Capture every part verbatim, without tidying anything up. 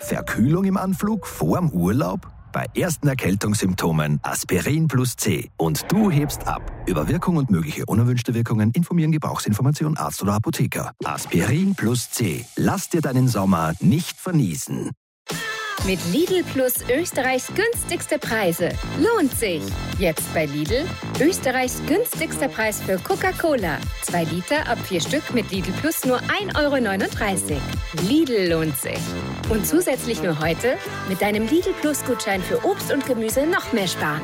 Verkühlung im Anflug vorm Urlaub? Bei ersten Erkältungssymptomen Aspirin plus C und du hebst ab. Über Wirkung und mögliche unerwünschte Wirkungen informieren Gebrauchsinformation Arzt oder Apotheker. Aspirin plus C. Lass dir deinen Sommer nicht verniesen. Mit Lidl Plus Österreichs günstigste Preise. Lohnt sich. Jetzt bei Lidl Österreichs günstigster Preis für Coca-Cola. Zwei Liter ab vier Stück mit Lidl Plus nur ein Euro neununddreißig. Lidl lohnt sich. Und zusätzlich nur heute mit deinem Lidl Plus Gutschein für Obst und Gemüse noch mehr sparen.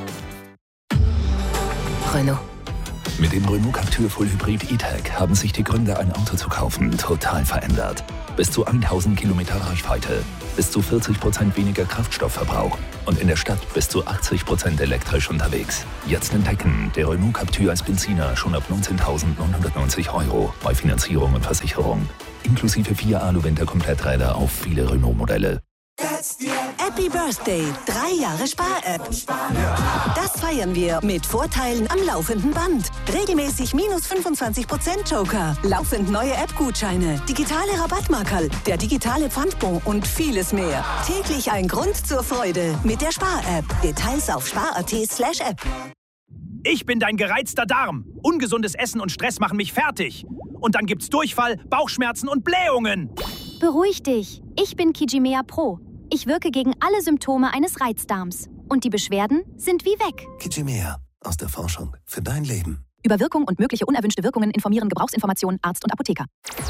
Renault. Mit dem Renault Captur Full Hybrid E-Tech haben sich die Gründe, ein Auto zu kaufen, total verändert. Bis zu tausend Kilometer Reichweite, bis zu vierzig Prozent weniger Kraftstoffverbrauch und in der Stadt bis zu achtzig Prozent elektrisch unterwegs. Jetzt entdecken, der Renault Captur als Benziner schon ab neunzehntausendneunhundertneunzig Euro bei Finanzierung und Versicherung. Inklusive vier Alu-Winter-Kompletträder auf viele Renault-Modelle. Happy Birthday, drei Jahre Spar-App. Das feiern wir mit Vorteilen am laufenden Band. Regelmäßig minus fünfundzwanzig Prozent Joker, laufend neue App-Gutscheine, digitale Rabattmarkerl, der digitale Pfandbon und vieles mehr. Täglich ein Grund zur Freude mit der Spar-App. Details auf spar.at slash app. Ich bin dein gereizter Darm. Ungesundes Essen und Stress machen mich fertig. Und dann gibt's Durchfall, Bauchschmerzen und Blähungen. Beruhig dich. Ich bin Kijimea Pro. Ich wirke gegen alle Symptome eines Reizdarms. Und die Beschwerden sind wie weg. Kijimea. Aus der Forschung für dein Leben. Über Wirkung und mögliche unerwünschte Wirkungen informieren Gebrauchsinformation Arzt und Apotheker.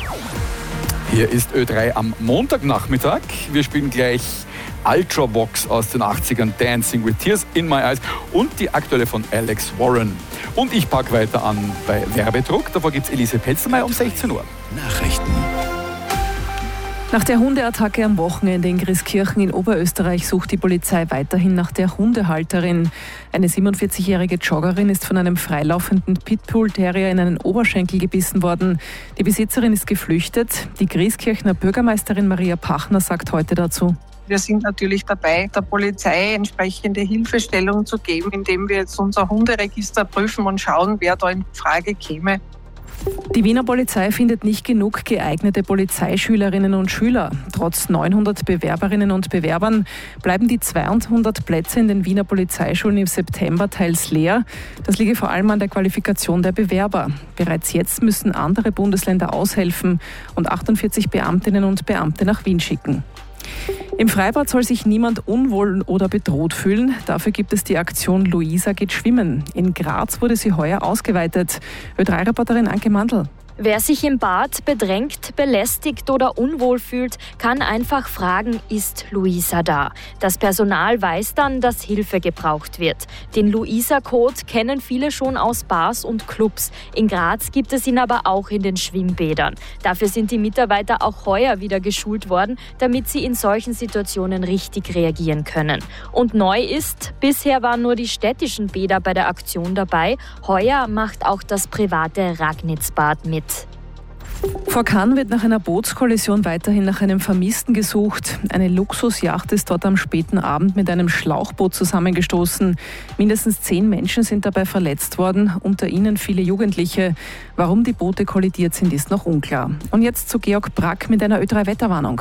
Hier ist Ö drei am Montagnachmittag. Wir spielen gleich Ultravox aus den achtzigern, Dancing with Tears in My Eyes und die aktuelle von Alex Warren. Und ich packe weiter an bei Werbedruck. Davor gibt es Elise Pelzelmeier um sechzehn Uhr. Nachrichten. Nach der Hundeattacke am Wochenende in Grieskirchen in Oberösterreich sucht die Polizei weiterhin nach der Hundehalterin. Eine siebenundvierzigjährige Joggerin ist von einem freilaufenden Pitbull-Terrier in einen Oberschenkel gebissen worden. Die Besitzerin ist geflüchtet. Die Grieskirchener Bürgermeisterin Maria Pachner sagt heute dazu: Wir sind natürlich dabei, der Polizei entsprechende Hilfestellung zu geben, indem wir jetzt unser Hunderegister prüfen und schauen, wer da in Frage käme. Die Wiener Polizei findet nicht genug geeignete Polizeischülerinnen und Schüler. Trotz neunhundert Bewerberinnen und Bewerbern bleiben die zweihundert Plätze in den Wiener Polizeischulen im September teils leer. Das liege vor allem an der Qualifikation der Bewerber. Bereits jetzt müssen andere Bundesländer aushelfen und achtundvierzig Beamtinnen und Beamte nach Wien schicken. Im Freibad soll sich niemand unwohl oder bedroht fühlen. Dafür gibt es die Aktion Luisa geht schwimmen. In Graz wurde sie heuer ausgeweitet. Ö drei Reporterin Anke Mandl. Wer sich im Bad bedrängt, belästigt oder unwohl fühlt, kann einfach fragen, ist Luisa da? Das Personal weiß dann, dass Hilfe gebraucht wird. Den Luisa-Code kennen viele schon aus Bars und Clubs. In Graz gibt es ihn aber auch in den Schwimmbädern. Dafür sind die Mitarbeiter auch heuer wieder geschult worden, damit sie in solchen Situationen richtig reagieren können. Und neu ist, bisher waren nur die städtischen Bäder bei der Aktion dabei. Heuer macht auch das private Ragnitzbad mit. Vor Cannes wird nach einer Bootskollision weiterhin nach einem Vermissten gesucht. Eine Luxusjacht ist dort am späten Abend mit einem Schlauchboot zusammengestoßen. Mindestens zehn Menschen sind dabei verletzt worden, unter ihnen viele Jugendliche. Warum die Boote kollidiert sind, ist noch unklar. Und jetzt zu Georg Brack mit einer Ö drei Wetterwarnung.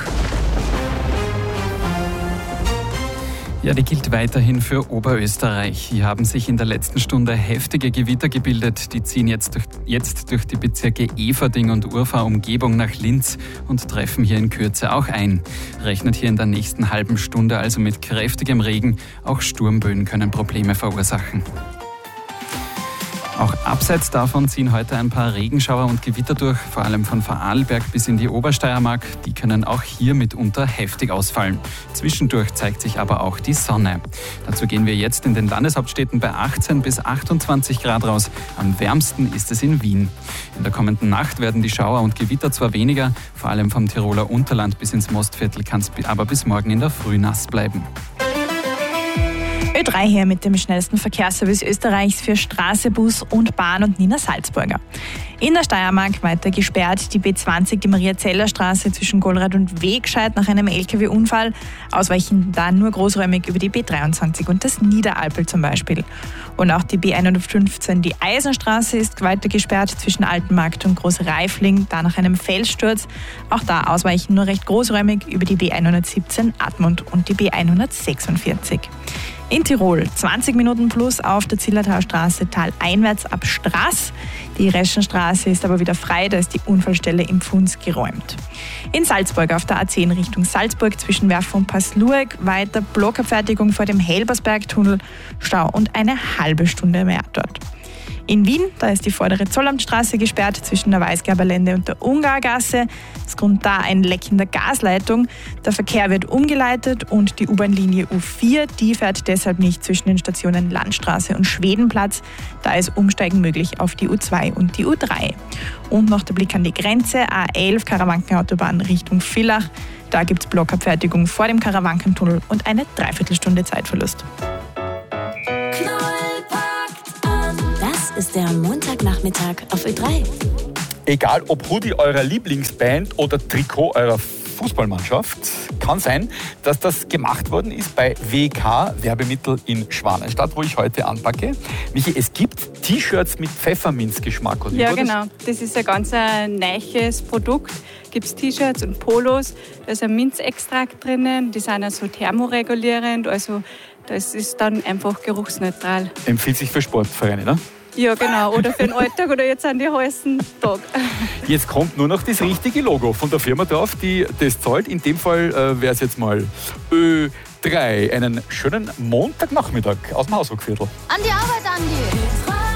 Ja, die gilt weiterhin für Oberösterreich. Hier haben sich in der letzten Stunde heftige Gewitter gebildet. Die ziehen jetzt durch, jetzt durch die Bezirke Everding und Urfahr-Umgebung nach Linz und treffen hier in Kürze auch ein. Rechnet hier in der nächsten halben Stunde also mit kräftigem Regen. Auch Sturmböen können Probleme verursachen. Auch abseits davon ziehen heute ein paar Regenschauer und Gewitter durch, vor allem von Vorarlberg bis in die Obersteiermark. Die können auch hier mitunter heftig ausfallen. Zwischendurch zeigt sich aber auch die Sonne. Dazu gehen wir jetzt in den Landeshauptstädten bei achtzehn bis achtundzwanzig Grad raus. Am wärmsten ist es in Wien. In der kommenden Nacht werden die Schauer und Gewitter zwar weniger, vor allem vom Tiroler Unterland bis ins Mostviertel kann es aber bis morgen in der Früh nass bleiben. Ö drei hier mit dem schnellsten Verkehrsservice Österreichs für Straße, Bus und Bahn und Nina Salzburger. In der Steiermark weiter gesperrt die B zwanzig, die Maria-Zeller-Straße zwischen Golrath und Wegscheid nach einem L K W-Unfall. Ausweichen da nur großräumig über die B dreiundzwanzig und das Niederalpel zum Beispiel. Und auch die B hundertfünfzehn, die Eisenstraße, ist weiter gesperrt zwischen Altenmarkt und Großreifling, da nach einem Felssturz. Auch da ausweichen nur recht großräumig über die B hundertsiebzehn Admont und die B hundertsechsundvierzig. In Tirol zwanzig Minuten plus auf der Zillertalstraße taleinwärts ab Straß. Die Reschenstraße ist aber wieder frei, da ist die Unfallstelle im Pfunds geräumt. In Salzburg auf der A zehn Richtung Salzburg zwischen Werf und Passlueg weiter Blockabfertigung vor dem Helbersbergtunnel, Stau und eine halbe Stunde mehr dort. In Wien, da ist die vordere Zollamtstraße gesperrt zwischen der Weißgerberlände und der Ungargasse. Es kommt da ein Leck in der Gasleitung. Der Verkehr wird umgeleitet und die U-Bahn-Linie U vier, die fährt deshalb nicht zwischen den Stationen Landstraße und Schwedenplatz. Da ist Umsteigen möglich auf die U zwei und die U drei. Und noch der Blick an die Grenze, A elf Karawankenautobahn Richtung Villach. Da gibt es Blockabfertigung vor dem Karawankentunnel und eine Dreiviertelstunde Zeitverlust. Ist der Montagnachmittag auf Ö drei. Egal ob Hoodie eurer Lieblingsband oder Trikot eurer Fußballmannschaft, kann sein, dass das gemacht worden ist bei W K Werbemittel in Schwanenstadt, wo ich heute anpacke. Michi, es gibt T-Shirts mit Pfefferminzgeschmack. Oder ja, genau. Das ist ein ganz neues Produkt. Es gibt T-Shirts und Polos. Da ist ein Minzextrakt drinnen. Die sind also thermoregulierend. Also das ist dann einfach geruchsneutral. Empfiehlt sich für Sportvereine, ne? Ja, genau. Oder für den Alltag oder jetzt an die heißen Tag. Jetzt kommt nur noch das richtige Logo von der Firma drauf, die das zahlt. In dem Fall äh, wäre es jetzt mal Ö drei. Einen schönen Montagnachmittag aus dem Hausruckviertel. An die Arbeit, Andi!